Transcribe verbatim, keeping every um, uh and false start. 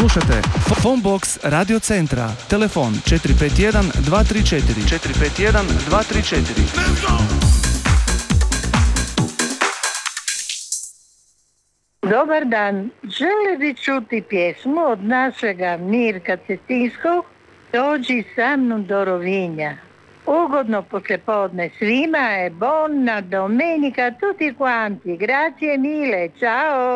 Slušate Phonebox Radio Centra. Telefon četiri pet jedan dva tri četiri četiri pet jedan dva tri četiri. Dobar dan. Žele bi čuti pjesmu od našega Mirka Cetinskog Dođi sa mnom do Rovinja. Ugodno poslijepodne svima, e buona domenica tutti quanti. Grazie mille, ciao.